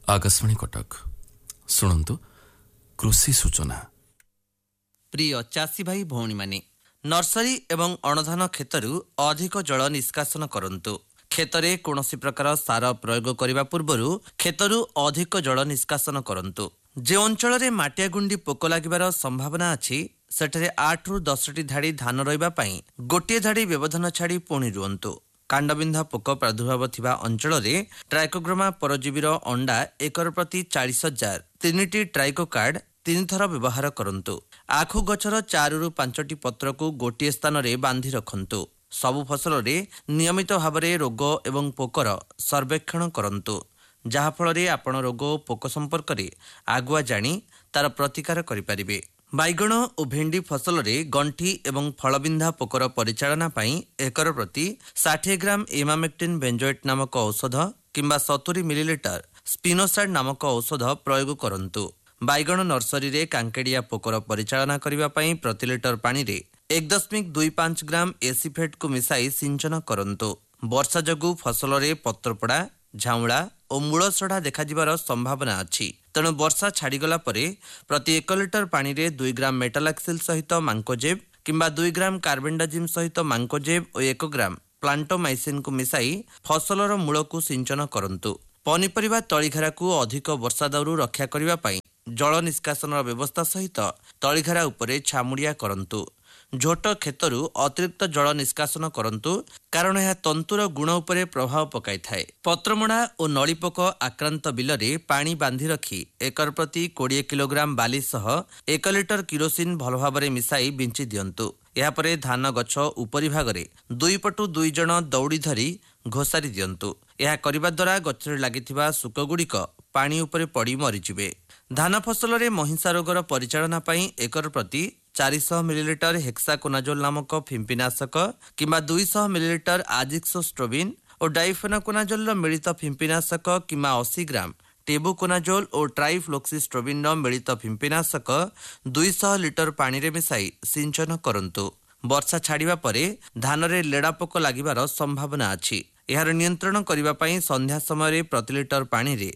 आकाशवाणी कटक शुणु कृषि सूचना। प्रिय चाषी भाई भौणी माने नर्सरी एवं अणधान क्षेत्रु अधिक जल निष्कासन करंतु। क्षेत्रे कौनसी प्रकार सार प्रयोग करने पूर्व क्षेत्रु अधिक जल निष्कासन करंतु। जे अंचल में माटिया गुंडी पोक लगिबार संभावना अछि सेठरे 8 ରୁ 10ଟି धाड़ी धान रहिबा पई गोटे धाड़ी व्यवधान छाड़ी पुणी रुअंतु। कांडबिंधा पोक प्रादुर्भाव थिबा अंचल में ट्राइकोग्रामा परजीवीर अंडा एकर प्रति 40,000 3टी ट्राइको कार्ड 3 थर व्यवहार करंतु। आखु गछर 4 ରୁ 5ଟି पत्र को गोटे स्थान रे बांधि रखंतु। सबु फसल रे नियमित भाव में रोग एवं पोकर सर्वेक्षण करंतु, जहा फल रे आपण रोग पोक संपर्क रे आगुआ जानी तार प्रतिकार करिपारिबे। बैगण और भेंडी फसल रे गंठी एवं फलबिंधा पोकर परिचालना पई एकर प्रति 60 ग्राम इमामेक्टिन बेंजोएट नामक औषध किंबा 70 मिलीलीटर स्पिनोसाइड नामक औषध प्रयोग करंतु। बैगण नर्सरी रे कांकेडिया पोकर परिचालना करिबा पई प्रति लिटर पानी रे 1.25 ग्राम एसिफेट को मिसाई सिंचन करंतु। वर्षा जगु फसल रे पत्रपड़ा झाउला और मूल सढ़ा देखाଯିबार संभावना अछि, तेणु वर्षा छाड़ीगला परे प्रति 1 लिटर पानी रे 2 ग्राम मेटालाक्सिल सहित मांकोजेब किंबा 2 ग्राम कार्बेंडाजिम सहित मांकोजेब और 1 ग्राम प्लांटोमाइसिन को मिसाई फसलर मूल को सिंचन करंतु। पनीपरिबा तळीघरा को अधिक वर्षा दाउरू रक्षा करिबा पई जल निष्कासन व्यवस्था सहित तळीघरा उपरे छामुड़िया करंतु। झोट क्षेत्रु अतिरिक्त जल निष्कासन करंतु, कारण यह तंतुर गुण उपरे प्रभाव पकाई थाए। पत्रमोड़ा और नलीपोक आक्रांत बिल रे पानी बांधि रखी एकर प्रति 20 किलोग्राम बाली सह 1 लिटर किरोसिन भल भाव में मिसाई बिंची दियंतु। यापरे धान गछ उपरी भाग रे 2 पटु 2 जण दौड़ी धरी घोषारी दियंतु। यह करिबा द्वारा गछरे लागिथिबा सुक गुड़िक पानी उपरे पड़ी मरीजिबे। धान फसल रे महिषा रोगर परिचालना पई एकर प्रति 400 मिलीलीटर हेक्साकोनाजोल नामक फिंपिनाशक किंबा 200 मिलीलीटर आजिक्सोस्ट्रोबिन और डाइफेनाकोनाजोल मिलित फिंपिनाशक किंबा 80 ग्राम टेबुकोनाजोल और ट्राइफ्लोक्सिस्ट्रोबिन मिलित फिंपिनाशक 200 लिटर पानी रे मिसाई सिंचन करंतु। वर्षा छाड़िबा परे धान रे लेड़ा पोक लागिबार संभावना अछि। यार नियंत्रण करिबा पई संध्या समय प्रति लिटर पानी रे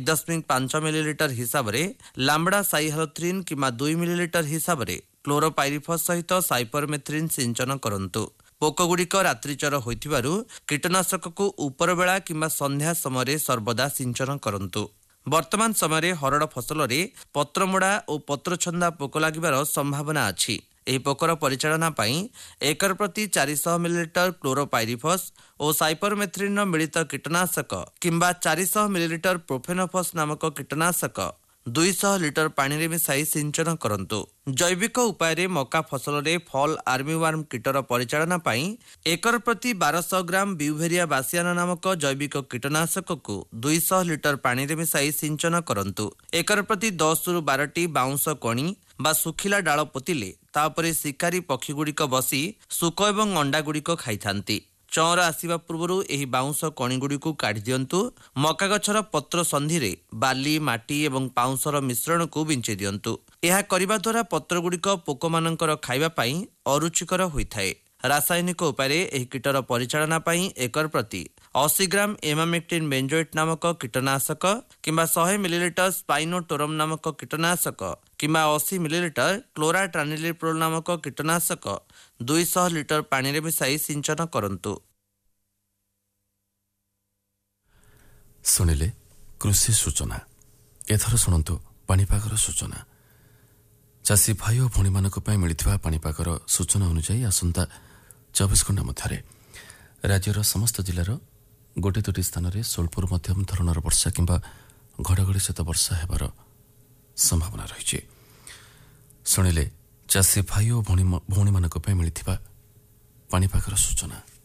1.5 मिलीलीटर हिसाब रे लाम्बडा साइहालोथ्रिन किंबा 2 मिलीलीटर हिसाब रे क्लोरोपाइरिफस सहित साइपरमेथ्रिन सिंचन करंतु। पोक गुड़िक रात्रिचर होइथिबारु कीटनाशक को उपर बेला किंबा संध्या समय सर्वदा सिंचन करंतु। वर्तमान समय हरड़ फसल रे पत्रमोड़ा और पत्रछंदा पोक लागिबार संभावना अछि। एही पोकर परिचालना पई एकर प्रति 400 मिलीलीटर क्लोरोपाइरिफस और साइपरमेथ्रिन मिलित कीटनाशक किंबा 400 मिलीलीटर प्रोफेनोफस नामक कीटनाशक 200 लिटर पानी रे मिसाई सिंचन करंतु। जैविक उपाय रे मका फसल रे फॉल आर्मीवर्म कीटर परिचालना पई एकर प्रति 1200 ग्राम ब्यूवेरिया बासियाना नामक जैविक कीटनाशक को 200 लिटर पानी रे मिसाई सिंचन करंतु। एकर प्रति 10 ରୁ 12ଟି बाउंस कणी बा सुखिला डाल पोतिले तापरे शिकारी पक्षी गुड़िक बसी सुक एवं अंडा गुड़िक खाइथांती। चौर आसिबा पूर्वरु एही बाउंस कणी गुड़िक काढ़ी दियंतु। मका गछर पत्र संधि रे बाली माटी एवं पाउंसर मिश्रण को बिंचे दियंतु। यह करिबा द्वारा पत्र गुड़िक पोक मानकर खाइबा पई अरुचिकर होइथाए। रासायनिक उपाय रे एही कीटर परिचालना पई एकर प्रति 80 ग्राम इमामेक्टिन बेंजोएट नामक कीटनाशक किंबा 100 मिलीलीटर स्पाइनोटोरम नामक कीटनाशक किंबा 80 मिलीलीटर क्लोराट्रानिलिप्रोल नामक कीटनाशक 200 लिटर पानी रे मिसाई सिंचन करंतु। सुनिले कृषि सूचना। एथर शुणु पाणीपागर सूचना। चाषी भाई और भौणी मानक पई मिलिथिबा पाणीपागर सूचना अनुसार आसंता 24 घंटा मध्य राज्यर समस्त जिलार गोटे दुटी स्थान में स्वल्परू मध्यम धरणर वर्षा किंबा घड़घड़ी सहित वर्षा हेबार संभावना रही। शुणिले चाषी भाई और भौणी मानक पई मिलिथिबा पाणीपागर सूचना।